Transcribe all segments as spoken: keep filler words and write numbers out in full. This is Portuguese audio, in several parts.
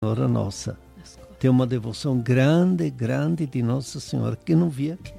Senhora Nossa. Tem uma devoção grande, grande de Nossa Senhora, que não vi aqui.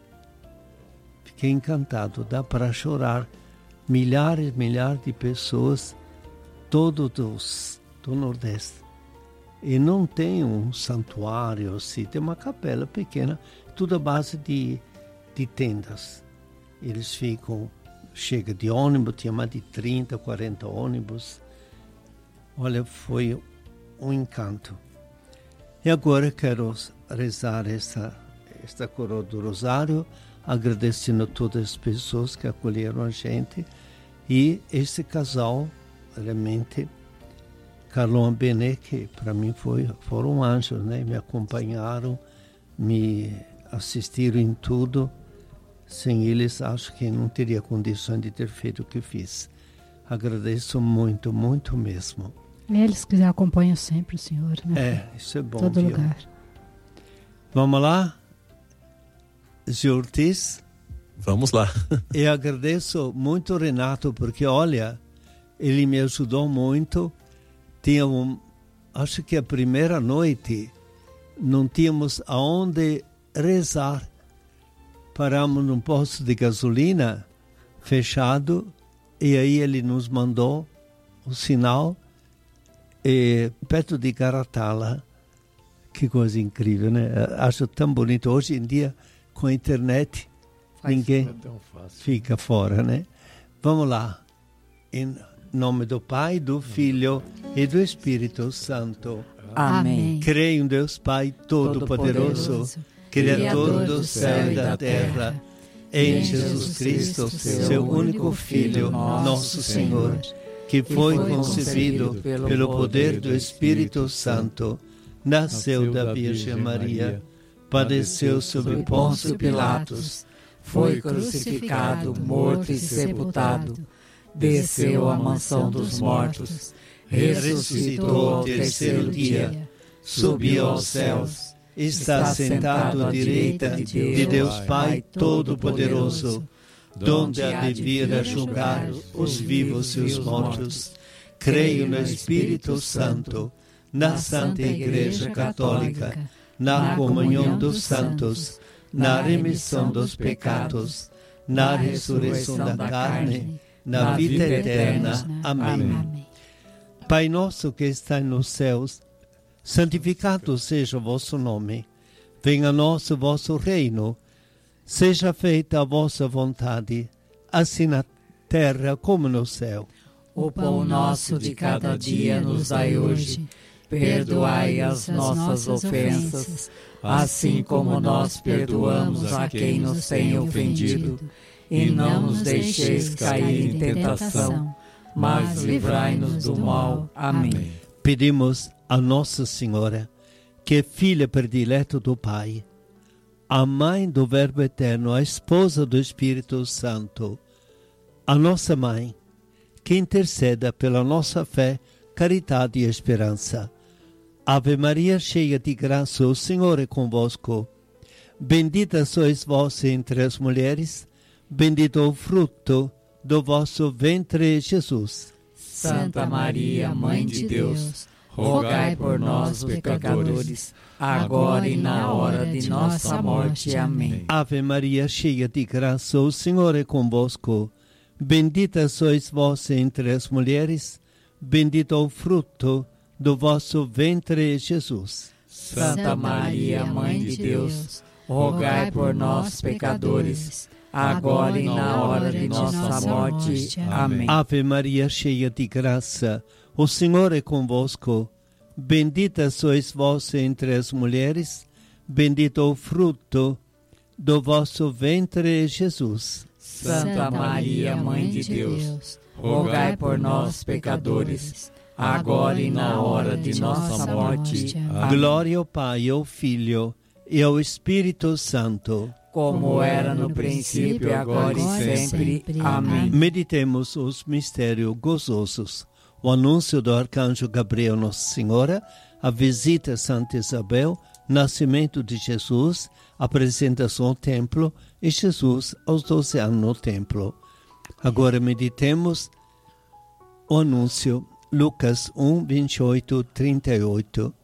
Fiquei encantado, dá para chorar. Milhares, milhares de pessoas, todos dos, do Nordeste. E não tem um santuário, assim, tem uma capela pequena, tudo à base de, de tendas. Eles ficam, chega de ônibus, tinha mais de trinta, quarenta ônibus. Olha, foi um encanto. E agora quero rezar esta, esta coroa do Rosário, agradecendo a todas as pessoas que acolheram a gente. E esse casal, realmente, Carlão e Benê, que para mim foi, foram anjos, né? Me acompanharam, me assistiram em tudo. Sem eles, acho que não teria condições de ter feito o que fiz. Agradeço muito, muito mesmo. Eles que acompanham sempre o senhor, né? É, isso é bom. Todo viu? lugar. Vamos lá? Zé Ortiz? Vamos lá. E agradeço muito o Renato, porque, olha, ele me ajudou muito. Tinha um, acho que a primeira noite não tínhamos aonde rezar. Paramos num posto de gasolina fechado e aí ele nos mandou o sinal e, perto de Caratala. Que coisa incrível, né? Acho tão bonito. Hoje em dia, com a internet, Faz ninguém fica fora, né? Vamos lá. Em nome do Pai, do Filho e do Espírito Santo. Amém. Creio em Deus Pai Todo-Poderoso, Criador do céu e da terra, em Jesus Cristo, seu único Filho, nosso Senhor, que foi concebido pelo poder do Espírito Santo, nasceu da Virgem Maria, padeceu sob Pôncio Pilatos, foi crucificado, morto e sepultado, desceu à mansão dos mortos, ressuscitou ao terceiro dia, subiu aos céus, está sentado à direita de Deus Pai Todo-Poderoso, donde há de vir a julgar os vivos e os mortos. Creio no Espírito Santo, na Santa Igreja Católica, na comunhão dos santos, na remissão dos pecados, na ressurreição da carne, na vida eterna. Amém. Pai nosso que está nos céus, santificado seja o vosso nome. Venha a nós o vosso reino. Seja feita a vossa vontade, assim na terra como no céu. O pão nosso de cada dia nos dai hoje. Perdoai as nossas ofensas, assim como nós perdoamos a quem nos tem ofendido. E não nos deixeis cair em tentação, mas livrai-nos do mal. Amém. Pedimos a Nossa Senhora, que é filha predileta do Pai, a mãe do Verbo Eterno, a esposa do Espírito Santo, a nossa mãe, que interceda pela nossa fé, caridade e esperança. Ave Maria, cheia de graça, o Senhor é convosco. Bendita sois vós entre as mulheres, bendito o fruto do vosso ventre, Jesus. Santa Maria, Mãe de Deus, rogai por nós, pecadores, agora e na hora de nossa morte. Amém. Ave Maria, cheia de graça, o Senhor é convosco. Bendita sois vós entre as mulheres, bendito o fruto do vosso ventre, Jesus. Santa Maria, Mãe de Deus, rogai por nós, pecadores, agora e na hora de nossa morte. Amém. Ave Maria, cheia de graça, o Senhor é convosco. Bendita sois vós entre as mulheres, bendito o fruto do vosso ventre, Jesus. Santa Maria, Mãe de Deus, rogai por nós, pecadores, agora e na hora de nossa morte. Amém. Glória ao Pai, ao Filho e ao Espírito Santo, como era no princípio, agora e sempre. Amém. Meditemos os mistérios gozosos. O anúncio do arcanjo Gabriel Nossa Senhora, a visita a Santa Isabel, nascimento de Jesus, apresentação ao templo e Jesus aos doze anos no templo. Agora meditemos o anúncio Lucas um, vinte e oito, trinta e oito.